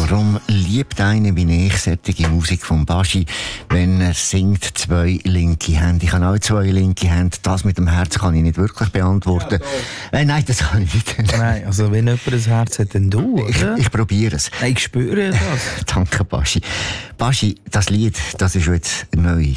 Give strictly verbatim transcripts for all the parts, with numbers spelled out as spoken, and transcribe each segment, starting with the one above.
Warum liebt einer wie ich solche Musik von Baschi, wenn er singt zwei linke Hände? Ich habe auch zwei linke Hände. Das mit dem Herz kann ich nicht wirklich beantworten. Ja, äh, nein, das kann ich nicht. Nein, also wenn jemand ein Herz hat, dann du, oder? Ich, ich probiere es. Nein, ich spüre das. Danke, Baschi. Baschi, das Lied, das ist jetzt neu.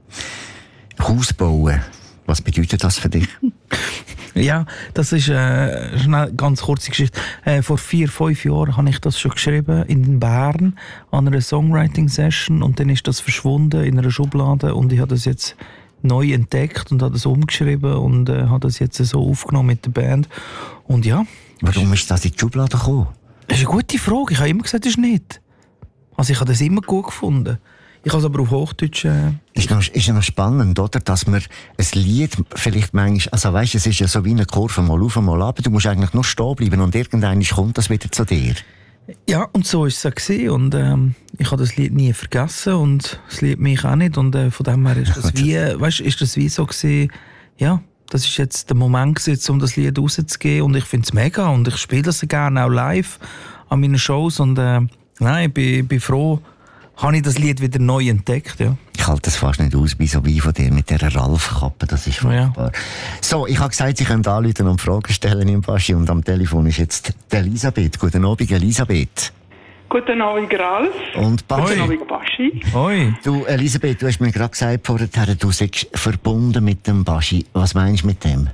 Haus bauen. Was bedeutet das für dich? Ja, das ist äh, eine ganz kurze Geschichte. Äh, vor vier, fünf Jahren habe ich das schon geschrieben in Bern an einer Songwriting-Session und dann ist das verschwunden in einer Schublade und ich habe das jetzt neu entdeckt und habe das umgeschrieben und äh, habe das jetzt so aufgenommen mit der Band. Und ja. Warum ist das in die Schublade gekommen? Das ist eine gute Frage. Ich habe immer gesagt, das ist nicht. Also ich habe das immer gut gefunden. Ich habe es aber auf Hochdeutsch... Äh ist, noch, ist ja noch spannend, oder? Dass man ein Lied vielleicht manchmal... Also weißt, es ist ja so wie eine Kurve, mal auf, mal ab. Du musst eigentlich nur stehen bleiben und irgendwann kommt das wieder zu dir. Ja, und so war es auch gewesen. Und ähm, ich habe das Lied nie vergessen und es liebt mich auch nicht. Und äh, von dem her ist das wie, weißt, ist das wie so gewesen, ja, das ist jetzt der Moment gewesen, um das Lied rauszugeben. Und ich finde es mega und ich spiele das gerne auch live an meinen Shows. Und äh, nein, ich bin, bin froh, habe ich das Lied wieder neu entdeckt, ja. Ich halte das fast nicht aus, wie so wie von dir mit dieser Ralf-Kappe, das ist furchtbar. Ja. So, ich habe gesagt, Sie können anrufen und Fragen stellen im Baschi und am Telefon ist jetzt die Elisabeth. Guten Abend, Elisabeth. Guten Abend, Ralf. Und Baschi. Guten Abend, Baschi. Hoi. Du, Elisabeth, du hast mir gerade gesagt vorher, du seist verbunden mit dem Baschi. Was meinst du mit dem?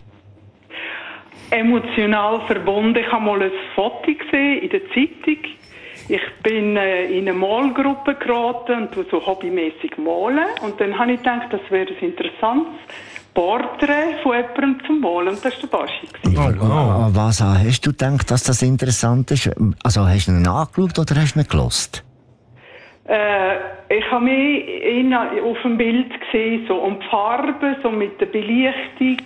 Emotional verbunden. Ich habe mal ein Foto gesehen in der Zeitung. Ich bin äh, in eine Malgruppe geraten und tue so hobbymäßig malen. Und dann habe ich gedacht, das wäre ein interessantes Porträt von jemandem zum Malen. Und das war der Baschi. Oh, wow. Was hast du gedacht, dass das interessant ist? Also hast du ihn angeschaut oder hast du ihn gelost? Äh, ich habe mich ihn auf dem Bild gesehen, so um die Farbe, so mit der Belichtung.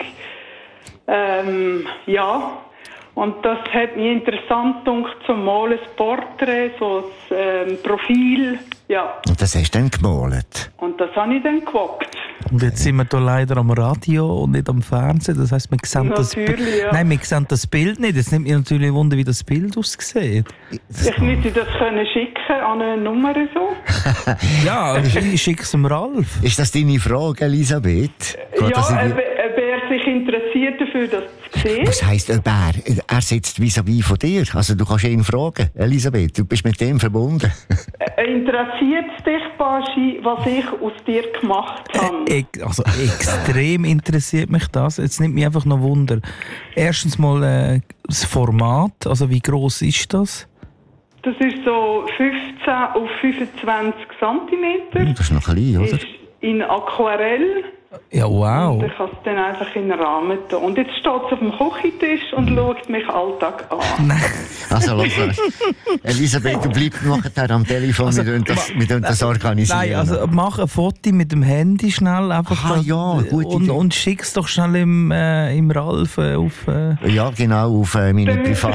Ähm, ja. Und das hat mich interessant gedacht, zum Malen, das Porträt, so das ähm, Profil, ja. Und das hast du dann gemalt? Und das habe ich dann gewagt. Und jetzt sind wir hier leider am Radio und nicht am Fernsehen, das heisst, wir sehen, das, ja. Nein, wir sehen das Bild nicht. Es nimmt mich natürlich Wunder, wie das Bild aussieht. Ich müsste das können schicken an eine Nummer so. Ja, ich schicke es dem Ralf. Ist das deine Frage, Elisabeth? Geht ja, ob, ob er sich interessiert dafür, das zu sehen. Was heisst ob er? Er sitzt vis-à-vis von dir. Also du kannst ihn fragen. Elisabeth, du bist mit dem verbunden. Interessiert es dich, Baschi, was ich aus dir gemacht habe? Äh, also extrem interessiert mich das. Jetzt nimmt mich einfach noch Wunder. Erstens mal äh, das Format. Also wie gross ist das? Das ist so fünfzehn auf fünfundzwanzig Zentimeter. Das ist noch klein, oder? Ist in Aquarell. Ja, wow. Und ich kann es dann einfach in den Rahmen tun. Und jetzt steht es auf dem Küchentisch und schaut mich Alltag an. Nein. Also, los, Elisabeth, du bleibst nachher am Telefon, also, wir das, wir das organisieren. Nein, also mach ein Foto mit dem Handy schnell einfach Aha, das, ja, gute und, Idee. und schick's doch schnell im, äh, im Ralf äh, auf... Äh. Ja, genau, auf äh, meine Privat...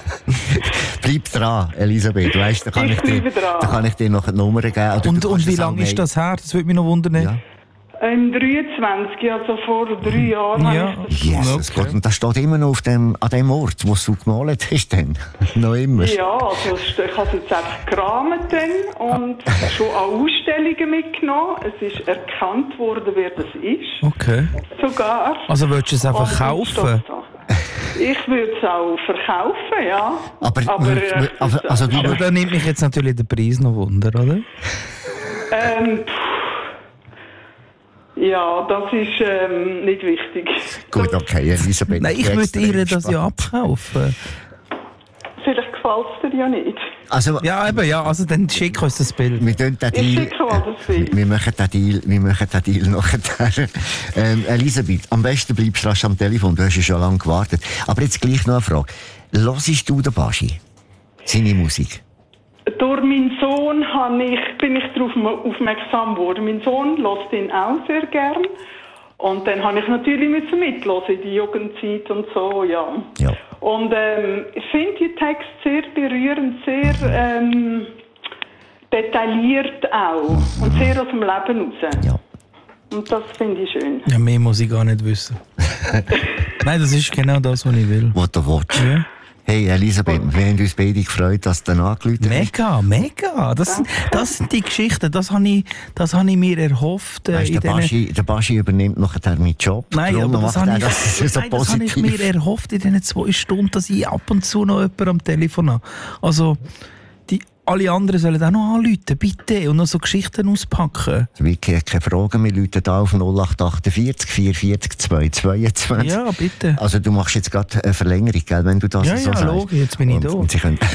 Bleib dran, Elisabeth, weißt, da kann ich, ich dir, da kann ich dir noch eine Nummer geben. Oder und und wie lange ist das her? Das würde mich noch wundern. Ja. Im dreiundzwanzig, also vor drei Jahren. Ja. Jesus okay. Gott, und das steht immer noch auf dem, an dem Ort, wo du gemalt hast, dann. Noch immer. Ja, also ich habe es jetzt einfach gerahmt dann und schon an Ausstellungen mitgenommen. Es ist erkannt worden, wer das ist. Okay. Sogar. Also willst du es einfach kaufen? Ich würde es auch verkaufen, ja. Aber, aber, äh, aber, also, aber da nimmt mich jetzt natürlich der Preis noch Wunder, oder? Ähm, ja, das ist ähm, nicht wichtig. Gut, okay, Elisabeth. Nein, ich würde ihr das ja abkaufen. Vielleicht gefällt es dir ja nicht. Also, ja, eben, ja, also dann schick uns das Bild. Wir tun den Deal, ich schicke mal das Bild. Wir machen den Deal, wir machen den Deal nachher. Ähm, Elisabeth, am besten bleibst du rasch am Telefon, du hast ja schon lange gewartet. Aber jetzt gleich noch eine Frage. Hörst du den Baschi? Seine Musik? Durch meinen Sohn ich, bin ich darauf aufmerksam geworden. Mein Sohn hört ihn auch sehr gern. Und dann habe ich natürlich mithören in die Jugendzeit und so, ja. ja. Und ähm, ich finde die Texte sehr berührend, sehr ähm, detailliert auch. Und sehr aus dem Leben raus. Ja. Und das finde ich schön. Ja, mehr muss ich gar nicht wissen. Nein, das ist genau das, was ich will. Was du willst. Ja. Hey Elisabeth, wir haben uns beide gefreut, dass du angerufen hast. Mega, mega. Das, das sind die Geschichten, das habe ich, das habe ich mir erhofft. Äh, weißt, der, Baschi, der Baschi übernimmt nachher meinen Job. Nein, aber das, habe ich, das, so nein das habe ich mir erhofft in diesen zwei Stunden, dass ich ab und zu noch jemanden am Telefon habe. Also, die, alle anderen sollen auch noch anrufen, bitte, und noch so Geschichten auspacken. Vicky hat keine Fragen, wir rufen hier auf null acht achtundvierzig vierundvierzig zweihundertzweiundzwanzig. Ja, bitte. Also du machst jetzt gerade eine Verlängerung, gell, wenn du das ja, so ja, sagst. Ja, logisch, jetzt bin ich und, da. Und sie können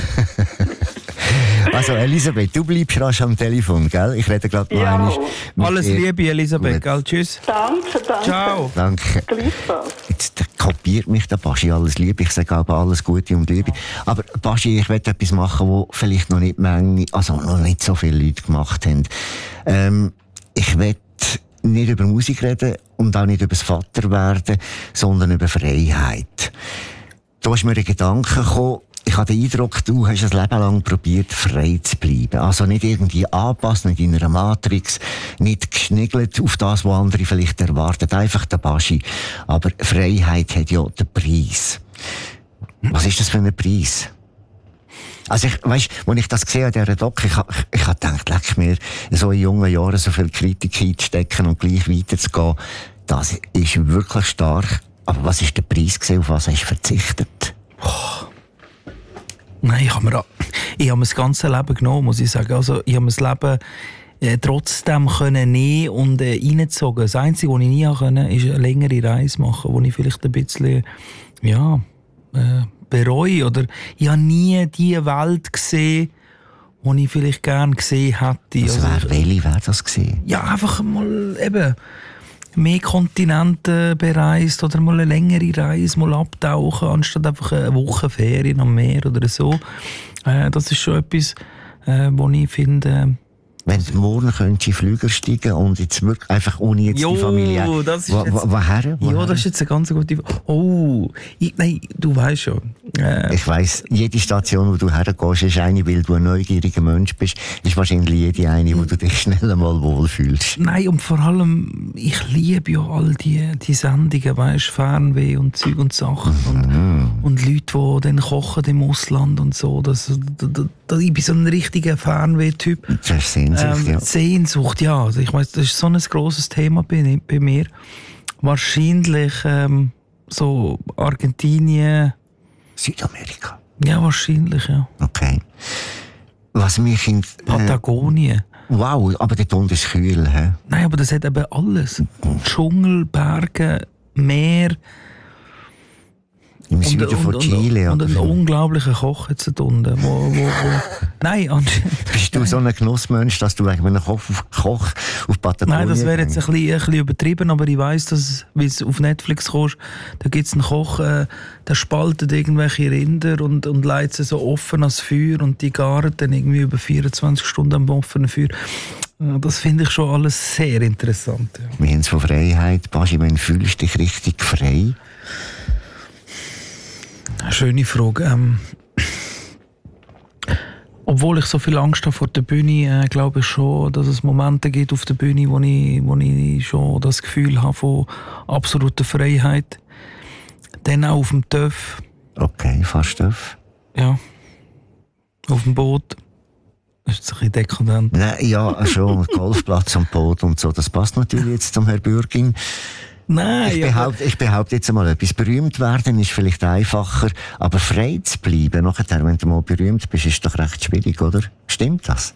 also Elisabeth, du bleibst rasch am Telefon, gell? Ich rede gerade noch Ja. einmal mit Alles dir. Liebe, Elisabeth, gell? Tschüss. Danke, danke. Ciao. Danke. Gleichfalls. Jetzt kopiert mich der Baschi alles Liebe. Ich sage aber alles Gute und Liebe. Aber Baschi, ich will etwas machen, wo vielleicht noch nicht Menge, also noch nicht so viele Leute gemacht haben. Ähm, ich will nicht über Musik reden und auch nicht über das Vaterwerden, sondern über Freiheit. Da ist mir ein Gedanke gekommen. Ich habe den Eindruck, du hast ein Leben lang probiert, frei zu bleiben. Also nicht irgendwie anpassen, nicht in einer Matrix, nicht geschniggelt auf das, was andere vielleicht erwarten. Einfach der Baschi. Aber Freiheit hat ja den Preis. Was ist das für ein Preis? Also ich, weisst, als ich das gesehen habe, dieser Doc, ich, ich, ich habe gedacht, leck mir, so in jungen Jahren so viel Kritik einzustecken und gleich weiterzugehen, das ist wirklich stark. Aber was ist der Preis gewesen, auf was hast du verzichtet? Oh. Nein, ich habe mir, ich habe mir das ganze Leben genommen, muss ich sagen. Also, ich habe mir das Leben äh, trotzdem können nehmen und äh, reingezogen. Das Einzige, was ich nie konnte, ist eine längere Reise machen, wo ich vielleicht ein bisschen, ja, äh, bereue. Oder ich habe nie die Welt gesehen, die ich vielleicht gerne gesehen hätte. Was wäre, also, welche wäre das gewesen? Ja, einfach mal eben mehr Kontinente bereist oder mal eine längere Reise, mal abtauchen, anstatt einfach eine Woche Ferien am Meer oder so. Äh, das ist schon etwas, äh, wo ich finde... Wenn du morgen könntest in Flüger steigen und jetzt wirklich einfach ohne jetzt jo, die Familie... Das ist wo, wo, woher? Woher? Ja, das ist jetzt eine ganz gute... Oh, ich, nein, du weißt schon. Äh, ich weiss, jede Station, wo du hergehst, ist eine, weil du ein neugieriger Mensch bist, ist wahrscheinlich jede eine, wo du dich schnell einmal wohlfühlst. Nein, und vor allem, ich liebe ja all die, die Sendungen, weißt, Fernweh und Zeug und Sachen. Mhm. Und, und Leute, die dann kochen im Ausland und so. Das, da, da, da, ich bin so ein richtiger Fernweh-Typ. Das ist Sehnsucht, ähm, ja. Sehnsucht, ja. Also ich weiss, das ist so ein grosses Thema bei, bei mir. Wahrscheinlich ähm, so Argentinien... Südamerika? Ja, wahrscheinlich, ja. Okay. Was mich in... Äh, Patagonien. Wow, aber der Ton ist kühl, hä? Nein, aber das hat eben alles. Dschungel, Berge, Meer... Im Süden von Chile. Und, und, und einen unglaublichen Koch jetzt da unten. Wo, wo, wo. Nein, anscheinend. Bist du so ein Genussmensch, dass du wegen einem Koch, Koch auf Patagonien... Nein, das wäre jetzt ein bisschen, ein bisschen übertrieben, aber ich weiss, dass, wie es auf Netflix kommst, da gibt es einen Koch, äh, der spaltet irgendwelche Rinder und, und leitet sie so offen ans Feuer und die garen dann irgendwie über vierundzwanzig Stunden am offenen Feuer. Das finde ich schon alles sehr interessant. Ja. Wir haben es von Freiheit. Baschi, wann fühlst du dich richtig frei? Schöne Frage. Ähm, obwohl ich so viel Angst habe vor der Bühne, äh, glaube ich schon, dass es Momente gibt auf der Bühne, wo ich, wo ich schon das Gefühl habe von absoluter Freiheit. Dann auch auf dem Töff. Okay, fast Töff. Ja. Auf dem Boot. Das ist ein bisschen dekadent. Nein, ja, schon. Golfplatz am Boot und so. Das passt natürlich jetzt zum Herrn Bürgin. Nein, ich, behaupte, ich behaupte jetzt einmal etwas. Berühmt werden ist vielleicht einfacher, aber frei zu bleiben, nachher, wenn du mal berühmt bist, ist doch recht schwierig, oder? Stimmt das?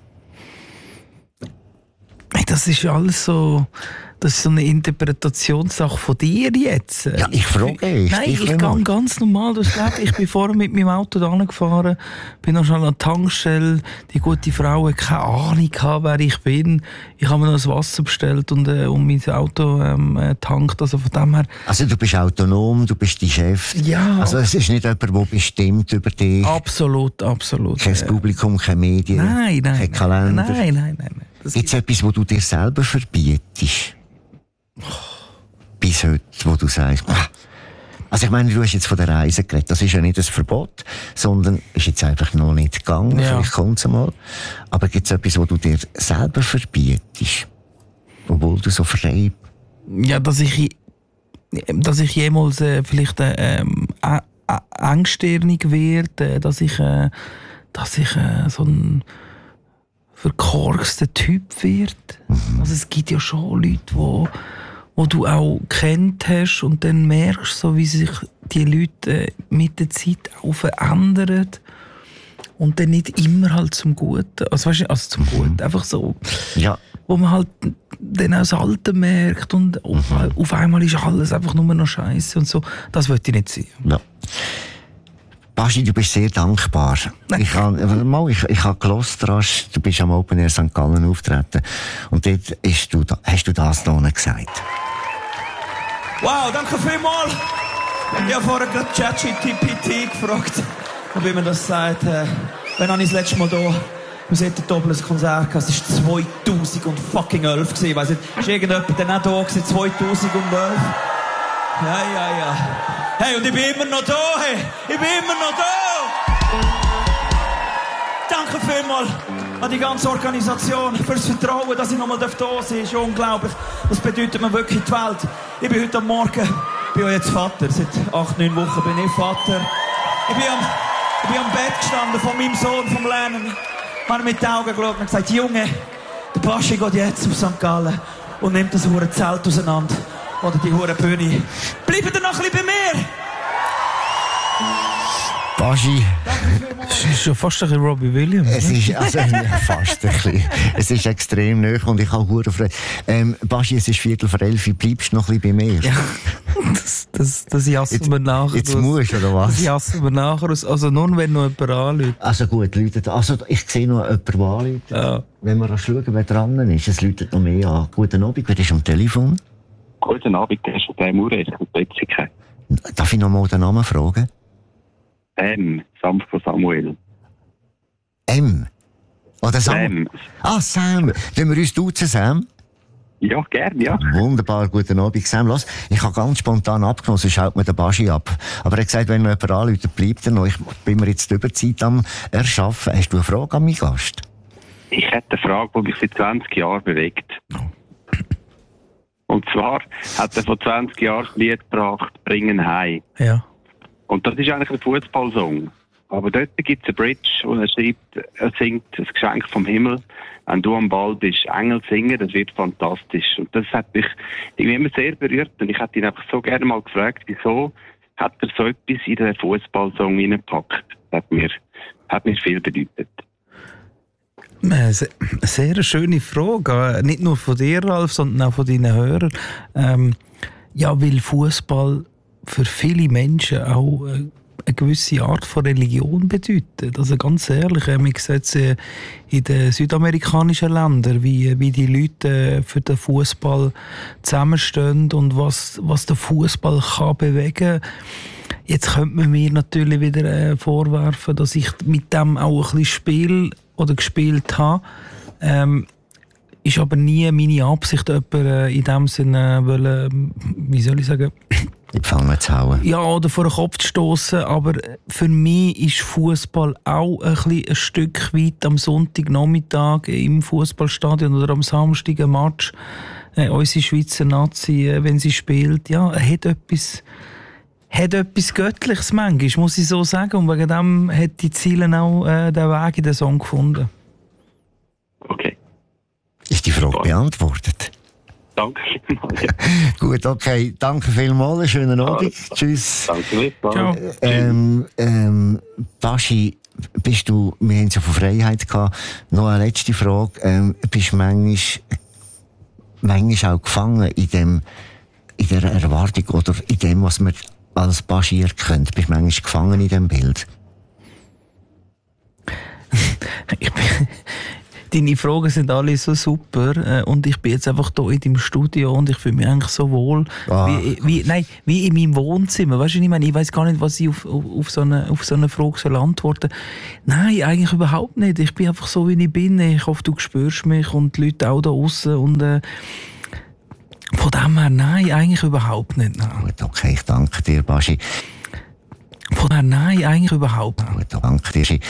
Das ist alles so, das ist so eine Interpretationssache von dir jetzt. Ja, ich frage dich. Nein, ich, ich gehe ganz normal durchs Leben. Ich bin vorher mit meinem Auto da gefahren, bin noch schon an der Tankstelle. Die gute Frau hat keine Ahnung gehabt, wer ich bin. Ich habe mir noch das Wasser bestellt und, äh, und mein Auto ähm, tankt. Also von dem her. Also du bist autonom, du bist die Chef. Ja. Also es ist nicht jemand, der bestimmt über dich. Absolut, absolut. Kein ja. Publikum, keine Medien, nein, nein, kein Kalender. Nein, nein, nein. nein. Gibt es etwas, wo du dir selber verbietest? Oh. Bis heute, wo du sagst, ah. Also ich meine, du hast jetzt von der Reise geredet. Das ist ja nicht ein Verbot, sondern ist jetzt einfach noch nicht gegangen. Ja. Vielleicht kommt es mal. Aber gibt es etwas, wo du dir selber verbietest? Obwohl du so frei bist? Ja, dass ich, dass ich jemals äh, vielleicht äh, ähm, engstirnig werde, dass ich, äh, dass ich äh, so ein verkorkster Typ werde. Mhm. Also es gibt ja schon Leute, wo, wo du auch kennt hast und dann merkst so, wie sich die Leute äh, mit der Zeit auch verändern. Und dann nicht immer halt zum Guten. Also, weißt du, also zum Guten. Einfach so. Ja. Wo man halt dann auch das Alte merkt und auf, mhm. auf einmal ist alles einfach nur noch Scheiße und so. Das wollte ich nicht sehen. Ja. Baschi, du bist sehr dankbar. Ich habe mal, ich, ich habe gehört, du bist am Open Air Sankt Gallen auftreten. Und dort hast du, hast du das da gesagt. Wow, danke vielmals. Ich habe vorher gerade ChatGPT gefragt, ob man das sagt. Äh, wenn habe ich das letzte Mal hier wir sollten doppelt ein Konzert gehabt. Es war zweitausendelf. Ich weiss nicht, ist irgendjemand dann auch da gewesen? zweitausendelf? Ja, ja, ja. Hey, und ich bin immer noch da, hey. Ich bin immer noch da. Danke vielmals an die ganze Organisation fürs Vertrauen, dass ich nochmal da sein darf. Das ist unglaublich. Das bedeutet mir wirklich die Welt. Ich bin heute am Morgen, ich bin jetzt Vater. Seit acht, neun Wochen bin ich Vater. Ich bin am, ich bin am Bett gestanden von meinem Sohn, vom Lernen. Ich habe mit den Augen geschaut und gesagt, Junge, der Baschi geht jetzt auf Sankt Gallen und nimmt das hure Zelt auseinander. Oder die hure Bühne. Bleibt ihr noch ein bisschen bei mir? Baschi. Es ist schon fast ein bisschen Robbie Williams. Es ist, also, fast ein bisschen. Es ist extrem nahe und ich habe hure Freude. Ähm, Baschi, es ist Viertel vor elf, bleibst du noch ein bisschen bei mir? Ja, das, das, das jassen jetzt, wir nachher. Jetzt musst du, oder was? Das jassen wir nachher aus. Also nur, wenn noch jemand anruft. Also gut, Leute, also ich sehe noch jemanden, der anruft. Ja. Wenn wir schauen, wer dran ist, es läutet noch mehr an. Guten Abend, wer ist am Telefon? Guten Abend, der ist der Maurer, ich bin Betzige. Darf ich noch mal den Namen fragen? M, Sam von Samuel. M? Oder Sam? Sam. Ah, Sam. Wollen wir uns duzen, Sam? Ja, gerne, ja. Wunderbar, guten Abend, Sam. Los, ich habe ganz spontan abgenommen, sonst schaut mir der Baschi ab. Aber er hat gesagt, wenn noch jemand anruft, bleibt er noch. Ich bin mir jetzt die Überzeit am Erschaffen. Hast du eine Frage an meinen Gast? Ich hätte eine Frage, die mich seit zwanzig Jahren bewegt. Und zwar hat er vor zwanzig Jahren das Lied gebracht, «Bringen heim». Ja. Und das ist eigentlich ein Fußballsong. Aber dort gibt es eine Bridge, wo er schreibt, er singt «Das Geschenk vom Himmel». Wenn du am Ball bist, Engel singen, das wird fantastisch. Und das hat mich irgendwie immer sehr berührt. Und ich hätte ihn einfach so gerne mal gefragt, wieso hat er so etwas in den Fußballsong hineingepackt? Das hat mir, hat mir viel bedeutet. Eine sehr schöne Frage. Nicht nur von dir, Ralf, sondern auch von deinen Hörern. Ähm, ja, weil Fußball für viele Menschen auch äh, eine gewisse Art von Religion bedeutet. Also ganz ehrlich, äh, man sieht es äh, in den südamerikanischen Ländern, wie, wie die Leute äh, für den Fußball zusammenstehen und was, was der Fußball kann bewegen. Jetzt könnte man mir natürlich wieder äh, vorwerfen, dass ich mit dem auch ein bisschen spiele oder gespielt habe. Ähm, ist aber nie meine Absicht, jemanden äh, in dem Sinne, wollen, wie soll ich sagen, die Pfanne zu hauen. Ja, oder vor den Kopf zu stossen. Aber für mich ist Fußball auch ein, bisschen ein Stück weit am Sonntagnachmittag im Fußballstadion oder am Samstag ein Match. Äh, unsere Schweizer Nazi, äh, wenn sie spielt, ja, hat etwas, hat etwas Göttliches manchmal, muss ich so sagen. Und wegen dem hat die Ziele auch äh, den Weg in den Song gefunden. Okay. Ist die Frage Super. beantwortet? Danke vielmals. Gut, okay. Danke vielmals. Schönen Abend. Also, tschüss. Danke Ciao. Ähm, ähm, Baschi, bist du, wir haben es ja von Freiheit gehabt, noch eine letzte Frage. Ähm, bist du manchmal, manchmal auch gefangen in dem, in der Erwartung oder in dem, was man als Baschi erkennt? Bist du manchmal gefangen in dem Bild? ich bin Deine Fragen sind alle so super und ich bin jetzt einfach hier in deinem Studio und ich fühle mich eigentlich so wohl, ah. wie, wie, nein, wie in meinem Wohnzimmer. Weißt du, ich meine, ich weiss gar nicht, was ich auf, auf, auf, so eine, auf so eine Frage soll antworten soll. Nein, eigentlich überhaupt nicht. Ich bin einfach so, wie ich bin. Ich hoffe, du spürst mich und die Leute auch da draussen. Und äh, von dem her, nein, eigentlich überhaupt nicht. Nein. Gut, okay, ich danke dir, Baschi. Von dem her, nein, eigentlich überhaupt nicht. Gut, danke dir.